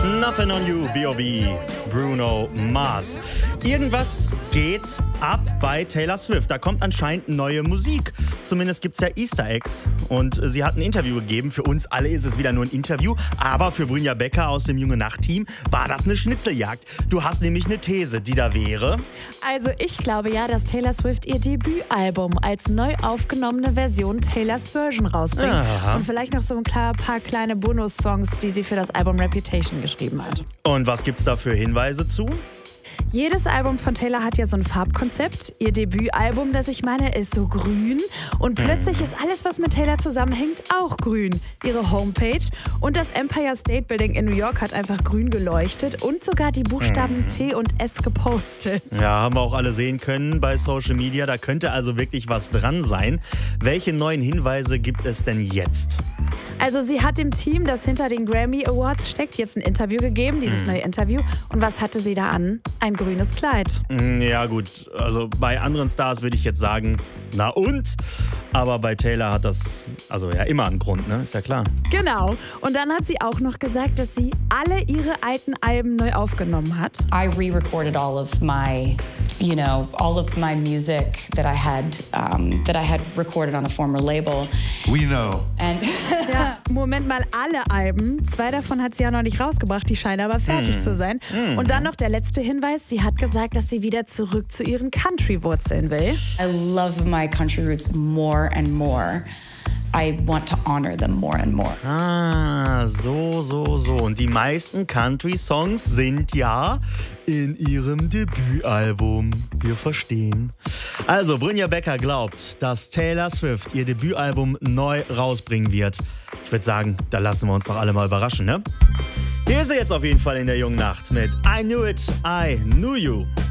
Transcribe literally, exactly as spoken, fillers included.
Nothing on You, B O B, Bruno Mars. Irgendwas geht ab bei Taylor Swift. Da kommt anscheinend neue Musik. Zumindest gibt es ja Easter Eggs. Und sie hat ein Interview gegeben. Für uns alle ist es wieder nur ein Interview. Aber für Brynja Becker aus dem Junge Nacht-Team war das eine Schnitzeljagd. Du hast nämlich eine These, die da wäre. Also ich glaube ja, dass Taylor Swift ihr Debütalbum als neu aufgenommene Version Taylors Version rausbringt. Aha. Und vielleicht noch so ein paar kleine Bonus-Songs, die sie für das Album Reputation geschrieben hat. Und was gibt's da für Hinweise zu? Jedes Album von Taylor hat ja so ein Farbkonzept. Ihr Debütalbum, das ich meine, ist so grün. Und plötzlich ist alles, was mit Taylor zusammenhängt, auch grün. Ihre Homepage und das Empire State Building in New York hat einfach grün geleuchtet und sogar die Buchstaben T und S gepostet. Ja, haben wir auch alle sehen können bei Social Media. Da könnte also wirklich was dran sein. Welche neuen Hinweise gibt es denn jetzt? Also sie hat dem Team, das hinter den Grammy Awards steckt, jetzt ein Interview gegeben, dieses neue Interview. Und was hatte sie da an? Ein grünes Kleid. Ja gut, also bei anderen Stars würde ich jetzt sagen, na und? Aber bei Taylor hat das also ja immer einen Grund, ne? Ist ja klar. Genau. Und dann hat sie auch noch gesagt, dass sie alle ihre alten Alben neu aufgenommen hat. I re-recorded all of my, you know, all of my music that I had, um, that I had recorded on a former label. We know. And Ja, Moment mal, alle Alben. Zwei davon hat sie ja noch nicht rausgebracht, die scheinen aber fertig mm. zu sein. Mm. Und dann noch der letzte Hinweis. Sie hat gesagt, dass sie wieder zurück zu ihren Country-Wurzeln will. I love my country roots more and more. I want to honor them more and more. Ah, so, so, so. Und die meisten Country-Songs sind ja in ihrem Debütalbum. Wir verstehen. Also, Brynja Becker glaubt, dass Taylor Swift ihr Debütalbum neu rausbringen wird. Ich würde sagen, da lassen wir uns doch alle mal überraschen, ne? Hier ist sie jetzt auf jeden Fall in der Jungen Nacht mit I Knew It, I Knew You.